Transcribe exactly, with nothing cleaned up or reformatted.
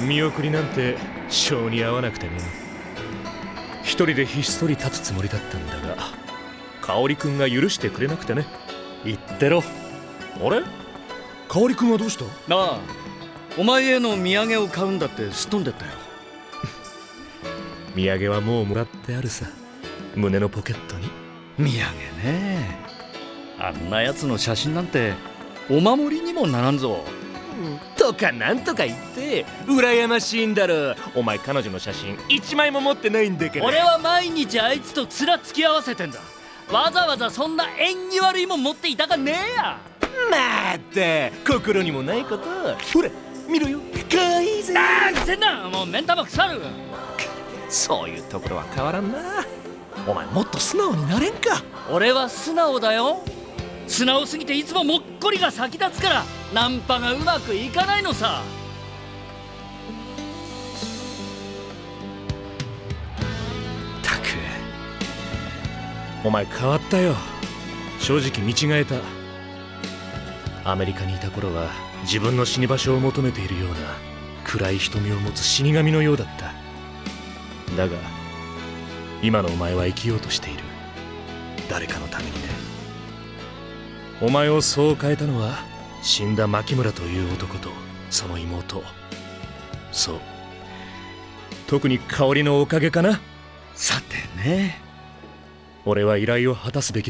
見送りなんて性に合わなくてね。一人でひっそり立つつもりだったんだが、香織君が許してくれなくてね。 言ってろ。 あれ、香織君はどうした？ ああ、お前への土産を買うんだってすっ飛んでったよ。 土産はもうもらってあるさ、胸のポケットに。 土産ね。あんなやつの写真なんてお守りにもならんぞ。 とかなんとか言って羨ましいんだろ。お前彼女の写真一枚も持ってないんだから。 俺は毎日あいつと面つき合わせてんだ。わざわざそんな縁起悪いもん持っていたかねえや。 まった心にもないこと。ほら見ろよ、かわいいぜ。 ああ、せんな、もう目ん玉腐る。 そういうところは変わらんな。お前もっと素直になれんか。 俺は素直だよ。素直すぎていつももっこりが先立つからナンパがうまくいかないのさ。 たく、お前変わったよ。正直見違えた。アメリカにいた頃は自分の死に場所を求めているような暗い瞳を持つ死神のようだった。だが今のお前は生きようとしている。誰かのためにね。お前をそう変えたのは死んだ牧村という男とその妹。そう、特に香織のおかげかな。 さてね。 俺は依頼を果たすべき